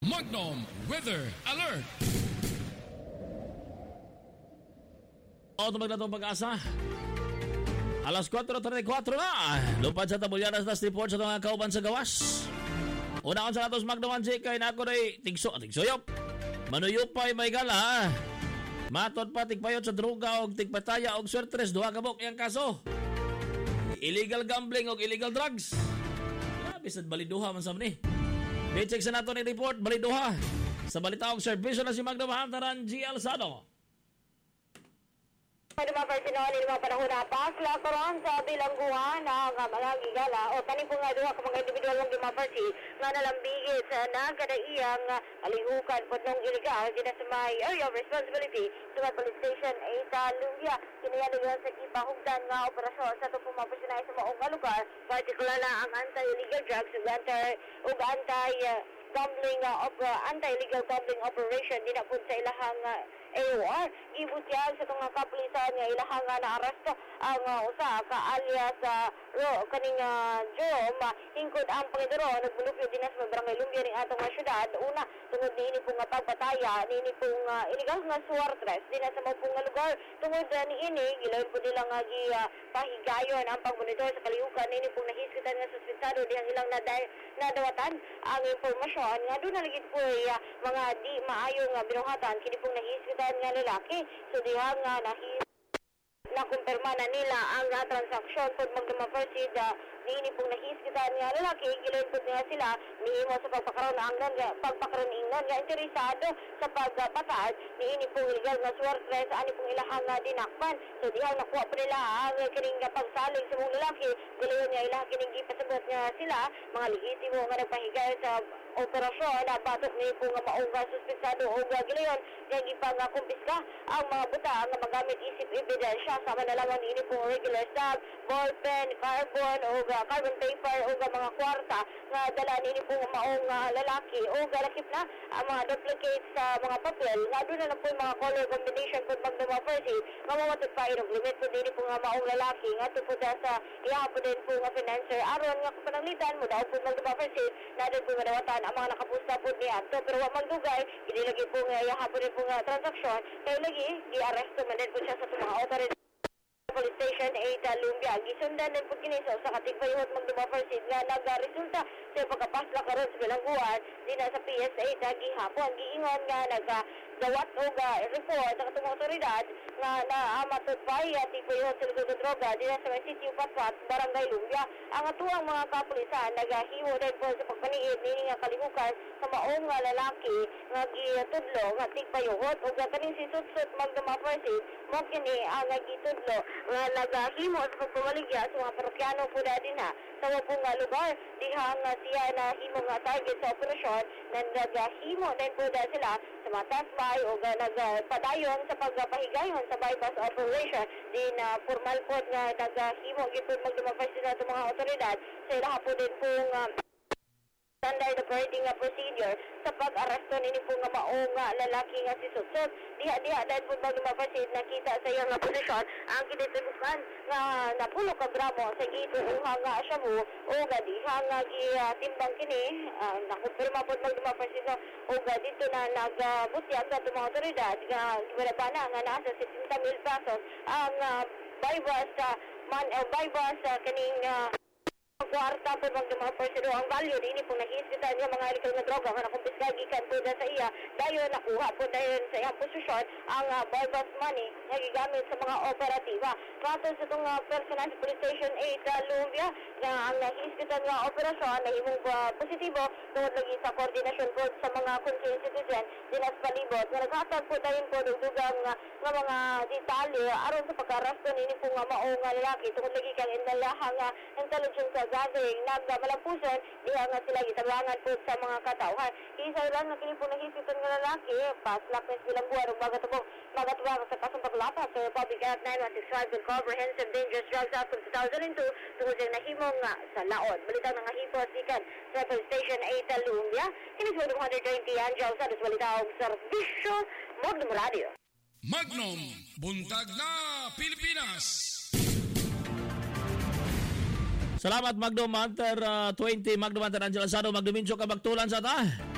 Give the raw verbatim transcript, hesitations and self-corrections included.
Magnum Weather Alert. O, tumag na itong pag-asa. Alas kwatro trenta y cuatro na. Lupad sa Tabulyanas na report sa mga kauban sa gawas. Una ko sa atos Magnum Ansi kay na ako na tigso, tigsoyop. Manuyupay may gala. Matot pa tigpayot sa droga o tigpataya o swertres. Duha kabok yung kaso. Illegal gambling o illegal drugs. Bisad baliduha man sa mani. May-check sa nato ni report, baliduha. Sa balita og serbisyo na si Magnum Hantaran G. Alzado. Ano mga personal, mga panahon na pasla karon sa bilangguan na mga gigala o tanin po nga duha ka mga individual ng gimaparsi nga nalambigit sa nagkadaiyang alihukan po nung iligal din sa may area of responsibility sa police station eight Lumbia. Kinayaligan sa ipahugdan nga operasyon sa itong pumapasinay sa maong lugar, particular na ang anti-illegal drugs ug anti ug anti gambling uh, of uh, anti-illegal gambling operation din na po sa ilahang uh, A O R. Ibutyag sa itong kapulisan nga ilahang uh, na-arresto ang uh, usa ka alias uh, Ro, kaning uh, Jerome uh, hingkod ang Pangidoro nagbulupyo din sa barangay Lumbia ring atong uh, syudad. Una, tungod ni ini pong uh, pagpataya ni ini pong uh, illegal nga suwartres din sa mga pong uh, lugar. Tungod uh, ni ini, gilayon po nilang uh, gi, uh, pahigayon ang pagmonitor sa kalihukan ni ini pong nahiskitan nga suspensado dihang ilang naday, nadawatan ang impormasyon nga doon naligid po uh, mga di maayong uh, binuhatan kini pong nahiskitan nga lalaki. So dihang uh, nahis nakumpirma na nila ang uh, transaksyon po magdamafarsid uh, niini pong nahiskitan nga lalaki. Gilayon po nga sila nihimo sa pagpakaroon na anggan nga pagpakaroon ingnan nga interesado sa pagpatad niini pong illegal nga swertres ani pong ilahang uh, dinakpan. So dihang nakuha po nila ang uh, kining uh, pagsalig sa mong lalaki. Gilayon nga ilang kining gipasabot nga sila mga legitimo nga nagpahigay sa operasyon na batok ni pong uh, maong uh, suspensado o uh, gilayon nga gipang uh, kumpiska ang mga buta nga magamit isip ebidensya sa manalaman ini pong regular stab, ballpen, carbon o uh, carbon paper o uh, mga kwarta nga dala nini pong maong uh, lalaki o galakip na ang mga duplicates sa mga papel nga doon na lang po yung mga color combination po magdamafarsi nga mamatod pa irong limit po din pong uh, maong lalaki nga tupod sa iya po din po nga financer aron nga kapananglitan mo daw po magdamafarsi na doon po madawatan ang mga nakapusta po niya. So, pero wag magdugay, inilagay po nga iya po din po nga transaksyon kaya lagi i-arresto man din po siya sa mga authority police station eight Lumbia. Gisundan din po kiniso sa katigpayhot magdumafarsid nga nagresulta sa pagkapasla karon sa bilangguan din sa P S A gihapon giingon nga nagdawat og report ang atong otoridad nga naamatod pa iya tigpayhot sa lugar sa droga din sa City Patpat barangay Lumbia. Ang atuang mga kapulisan nagahimo din po sa pagpaniid nini nga kalihukan sa maong nga lalaki nga gitudlo nga tigpayhot ug kaning si Sutsut magdumafarsid mo kini ang gitudlo nga nagahimo sa pagpamaligya sa mga parokyano po din na sa wapong nga lugar dihang uh, siya na himo nga target sa operasyon na nagahimo din po dahil sila sa mga tasbay o uh, nagpadayon sa pagpahigayon sa bypass operation din na uh, formal po nga nagahimo gipon magdumapay sila sa mga otoridad sa ilaha po din pong uh, standard operating uh, procedure sa pag-aresto nini po nga maong uh, lalaki nga si Sutsut. Diha-diha dahil po magdumapasid nakita sa iyang uh, posisyon ang kinitibukan nga napulo ka gramo sa gituuha nga siya mo o nga diha nga gitimbang kini uh, nakumpirma po magdumapasid no, o nga dito na nagbutyag uh, sa mga otoridad nga gibalabana nga nasa sixty mil pesos ang uh, bypass uh, man uh, bypass uh, kaning uh, kwarta po magdumafarsid ang value din po nahiskitan niya mga illegal na droga nga nakumpiska gikan po sa iya dayon nakuha po dayon sa iyang posisyon ang uh, bypass money nga gigamit sa mga operatiba. Kato sa itong uh, personal police station eight uh, Lumbia nga ang nahiskitan nga operasyon na himong uh, positibo tungod lagi sa coordination po sa mga concerned citizen dinas palibot nga naghatag po dayon po dugang uh, nga mga detalye aron sa pag-arresto nini po nga maong uh, lalaki tungod lagi kang inalahang uh, intelligence uh, gathering nagmalampuson diha nga sila gitabangan po sa mga katawhan. Isa lang na kini po nahiskitan nga lalaki paslak na silang buwan ug magatubong magatubang sa kasong paglapas sa Republic Act nine one six five and Comprehensive Dangerous Drugs Act of two thousand two tungod sa nahimong nga sa laon. Balitang nga hipos ikan sa police station eight Lumbia. Kini sa one twenty Angel sa balitang serbisyo Magnum Radio. Magnum buntag na Pilipinas. Salamat Magnum Hunter uh, twenty, Magnum Hunter Angel Alzado, Magnum Mincho ka magtulan sa ta.